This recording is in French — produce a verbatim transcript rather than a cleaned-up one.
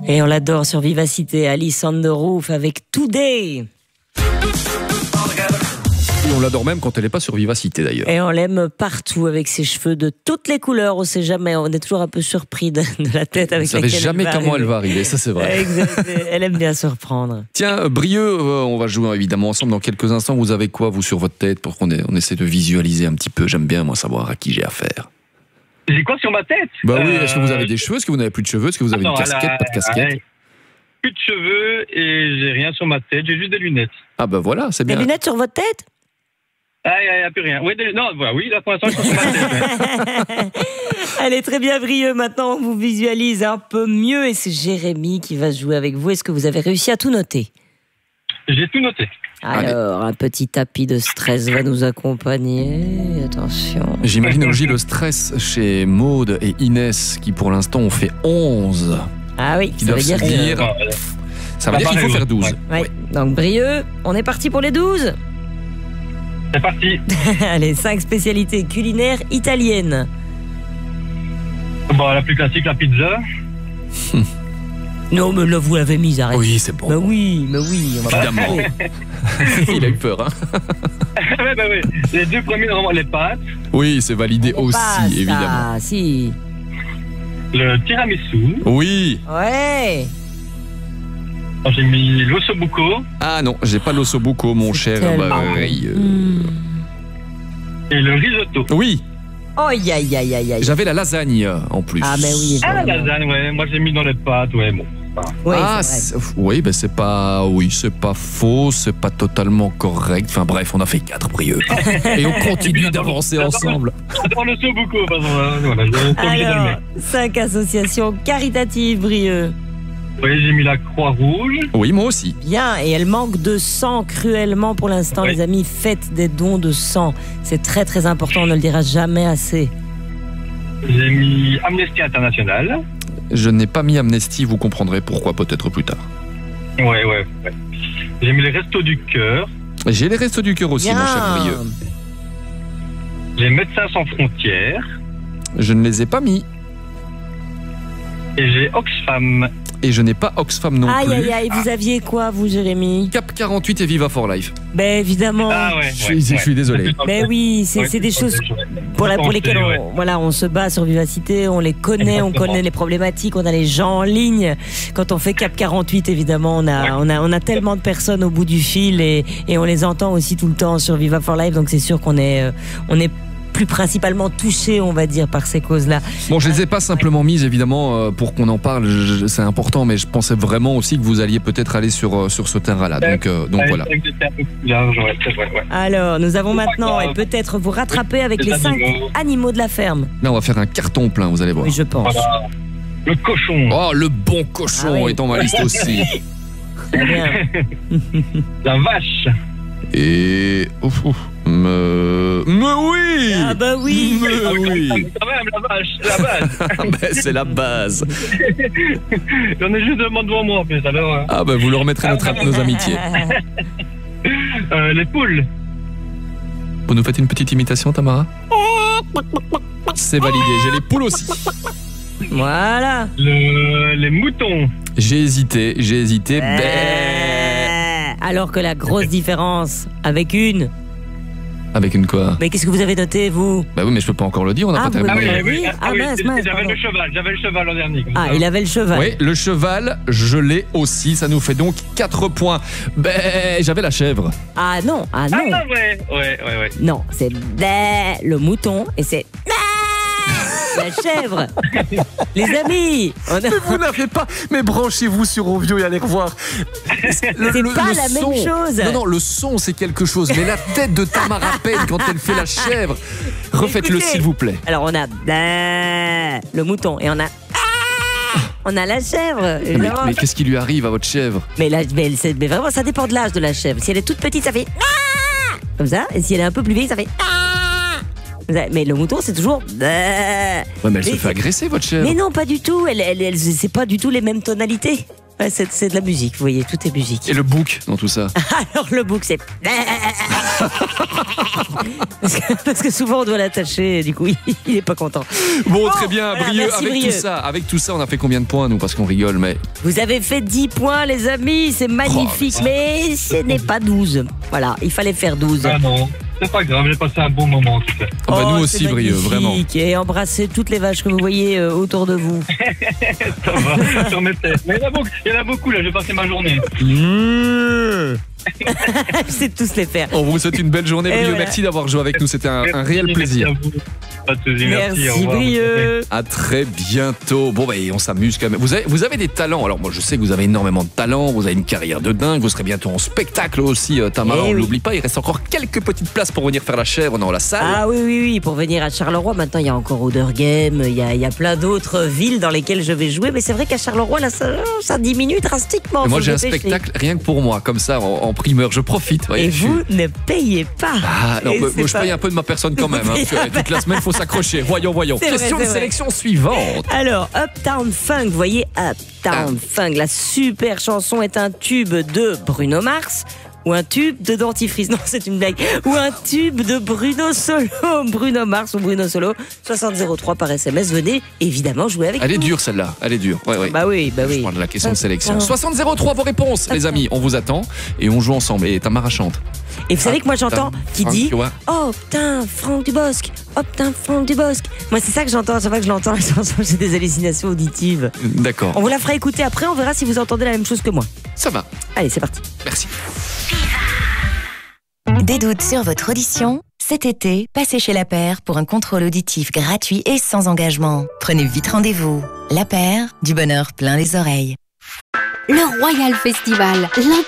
Et on l'adore sur Vivacité, Alice on the Roof avec Today. Et on l'adore même quand elle n'est pas sur Vivacité d'ailleurs. Et on l'aime partout avec ses cheveux de toutes les couleurs. On ne sait jamais, on est toujours un peu surpris de, de la tête avec laquelle elle va. On ne savait jamais comment elle va arriver, ça c'est vrai. Exact. Elle aime bien surprendre. Tiens, Brieux, on va jouer évidemment ensemble dans quelques instants. Vous avez quoi vous sur votre tête pour qu'on ait, on essaie de visualiser un petit peu? J'aime bien moi savoir à qui j'ai affaire. J'ai quoi sur ma tête? Bah oui, euh... est-ce que vous avez des cheveux? Est-ce que vous n'avez plus de cheveux? Est-ce que vous avez ah non, une casquette? la... Pas de casquette? la... Plus de cheveux et j'ai rien sur ma tête, j'ai juste des lunettes. Ah bah voilà, c'est bien. Des lunettes sur votre tête? Ah, il n'y a, a plus rien. Oui, des... non, bah, oui, là pour l'instant, je suis sur ma tête. Elle est très bien, Brieux. Maintenant, on vous visualise un peu mieux et c'est Jérémy qui va jouer avec vous. Est-ce que vous avez réussi à tout noter? J'ai tout noté. Alors, Allez. un petit tapis de stress va nous accompagner. Attention. J'imagine aussi le stress chez Maude et Inès qui, pour l'instant, ont fait onze. Ah oui, qui ça doivent veut dire se que... dire... Ça veut dire qu'il faut faire douze. Ouais. Ouais. Donc, Brieux, on est parti pour les douze. C'est parti. Allez, cinq spécialités culinaires italiennes. Bon, la plus classique, la pizza. Non, mais là, vous l'avez mise, arrête. Oui, c'est bon. Mais oui, mais oui. On va évidemment. Il a eu peur, hein. ouais, bah, oui. Les deux premiers, vraiment, les pâtes. Oui, c'est validé les aussi, pâtes, évidemment. Ah, si. Le tiramisu. Oui. Ouais. J'ai mis l'ossobuco. Ah non, j'ai pas l'ossobuco, mon cher. Bah, euh... mmh. Et le risotto. Oui. Oh, aïe, aïe, aïe, aïe. J'avais la lasagne en plus. Ah, mais oui. Ah, la lasagne, ouais. Moi, j'ai mis dans les pâtes, ouais, bon. Oui, ah, c'est oui, ben c'est pas, oui, c'est pas faux, c'est pas totalement correct. Enfin bref, on a fait quatre Brieux. Et on continue d'avancer ensemble. Dans le sobuco, par exemple. Alors, cinq associations caritatives, Brieux. Oui, j'ai mis la Croix-Rouge. Oui, moi aussi. Bien, et elle manque de sang cruellement pour l'instant, oui. Les amis. Faites des dons de sang. C'est très très important, on ne le dira jamais assez. J'ai mis Amnesty International. Je n'ai pas mis Amnesty, vous comprendrez pourquoi peut-être plus tard. Ouais, ouais, ouais. J'ai mis les Restos du Cœur. J'ai les Restos du Cœur aussi, Bien. mon cher Brieux. J'ai Médecins sans frontières. Je ne les ai pas mis. Et j'ai Oxfam. Et je n'ai pas Oxfam non aïe, plus. Aïe, aïe, vous aviez quoi, vous, Jérémy? Cap quarante-huit et Viva for Life. Ben, évidemment. Ah ouais, je, suis, ouais, je ouais. suis désolé. Ben oui, c'est ouais, des choses pour, la, pour lesquelles on, ouais. voilà, on se bat sur Vivacité, on les connaît, Exactement. On connaît les problématiques, on a les gens en ligne. Quand on fait Cap quarante-huit, évidemment, on a, ouais. on a, on a tellement de personnes au bout du fil et, et on les entend aussi tout le temps sur Viva for Life, donc c'est sûr qu'on est, euh, on est plus principalement touchés, on va dire, par ces causes-là. Bon, je les ai pas simplement mises, évidemment, euh, pour qu'on en parle, je, c'est important, mais je pensais vraiment aussi que vous alliez peut-être aller sur, euh, sur ce terrain-là. Donc, euh, donc voilà. Alors, nous avons maintenant, et peut-être vous rattraper avec les cinq animaux de la ferme. Là, on va faire un carton plein, vous allez voir. Oui, je pense. Voilà. Le cochon. Oh, le bon cochon ah, oui. est dans ma liste aussi. Très bien. La vache. Et... Ouf, ouf. Me... Mais oui. Ah bah oui. Mais oui. Quand même, la vache, la base. ben, c'est la base. J'en ai juste devant moi en plus, alors... Ah bah vous leur remettrez notre, nos amitiés. euh, les poules. Vous nous faites une petite imitation, Tamara? C'est validé, j'ai les poules aussi. Voilà. Le... Les moutons. J'ai hésité, j'ai hésité. Euh... Ben... Alors que la grosse différence avec une... Avec une quoi? Mais qu'est-ce que vous avez noté, vous? Bah oui, mais je peux pas encore le dire, on n'a ah, pas terminé. Ah oui, oui, ah, oui, mince, mince, j'avais le cheval, j'avais le cheval en dernier. Ah, il avait le cheval. Oui, le cheval, je l'ai aussi, ça nous fait donc quatre points. Ben, j'avais la chèvre. Ah non, ah non. Ah ouais, ouais, ouais, ouais. Non, c'est le mouton et c'est... la chèvre. Les amis, on a... Mais vous n'avez pas. Mais branchez-vous sur Ovio et allez revoir. C'est pas le la son. Même chose. Non, non, le son c'est quelque chose. Mais la tête de Tamara Penn quand elle fait la chèvre. Refaites-le s'il vous plaît. Alors on a le mouton et on a on a la chèvre. Mais, mais qu'est-ce qui lui arrive à votre chèvre? Mais, là, mais, mais vraiment, ça dépend de l'âge de la chèvre. Si elle est toute petite, ça fait comme ça. Et si elle est un peu plus vieille, ça fait. Mais le mouton, c'est toujours. Ouais, mais elle mais se fait agresser, votre chèvre. Mais non, pas du tout. Elle, elle, elle, c'est pas du tout les mêmes tonalités. Ouais, c'est, c'est de la musique, vous voyez, tout est musique. Et le bouc dans tout ça? Alors le bouc, c'est... parce, que, parce que souvent on doit l'attacher, et du coup il est pas content. Bon, très bien, voilà, Brieux. merci, Avec Brieux. tout ça, avec tout ça, on a fait combien de points, nous? Parce qu'on rigole, mais... Vous avez fait dix points, les amis, c'est magnifique, Oh, mais ce n'est pas douze. Voilà, il fallait faire douze. Ah non, c'est pas grave, j'ai passé un bon moment en tout cas. Oh, bah, nous Oh, aussi, c'est Brieux, magnifique. vraiment. Et embrassez toutes les vaches que vous voyez euh, autour de vous. Ça va, sur mes têtes. Mais il y en a beaucoup, il y en a beaucoup là, j'ai passé ma journée. Je sais tous les faire. On vous souhaite une belle journée, Et Brieux. voilà. Merci d'avoir joué avec nous, c'était un, un Merci, réel plaisir. Merci à vous. Pas de soucis, merci. Merci, au revoir. Brieux. À très bientôt. Bon, bah, on s'amuse quand même. Vous avez, vous avez des talents. Alors, moi, je sais que vous avez énormément de talents. Vous avez une carrière de dingue. Vous serez bientôt en spectacle aussi, euh, Tamara. Eh on ne oui. l'oublie pas. Il reste encore quelques petites places pour venir faire la chèvre dans la salle. Ah oui, oui, oui, pour venir à Charleroi, maintenant il y a encore Oder Game, il y a, il y a plein d'autres villes dans lesquelles je vais jouer, mais c'est vrai qu'à Charleroi, là, ça, ça diminue drastiquement. Et moi, faut j'ai un se dépêcher. spectacle rien que pour moi, comme ça, en, en primeur. Je profite. voyez, Et je suis- vous ne payez pas. Ah, non, Et bah, c'est moi, je pas- paye un peu de ma personne quand même. Hein, parce que toute la semaine, il faut s'accrocher. Voyons, voyons. C'est vrai, Question c'est de vrai. sélection suivante. Alors, Uptown Funk, vous voyez, Uptown Funk, la super chanson est un tube de Bruno Mars ou un tube de dentifrice. Non, c'est une blague. Ou un tube de Bruno Solo. Bruno Mars ou Bruno Solo. soixante zéro trois par S M S. Venez évidemment jouer avec Elle est nous. dure, celle-là. Elle est dure. Ouais, ouais. Bah oui, bah Je oui. parle de la question de sélection. Ah. soixante zéro trois, vos réponses, les amis. On vous attend et on joue ensemble. Et Tamara chante. Et vous savez que moi j'entends qui Franck, dit tu vois. Oh putain, Franck Dubosc. Oh putain, Franck Dubosc. Moi c'est ça que j'entends à chaque fois que je l'entends la chanson. J'ai des hallucinations auditives. D'accord. On vous la fera écouter après. On verra si vous entendez la même chose que moi. Ça va. Allez, c'est parti. Merci. Des doutes sur votre audition? Cet été, passez chez La Paire pour un contrôle auditif gratuit et sans engagement. Prenez vite rendez-vous. La Paire, du bonheur plein les oreilles. Le Royal Festival,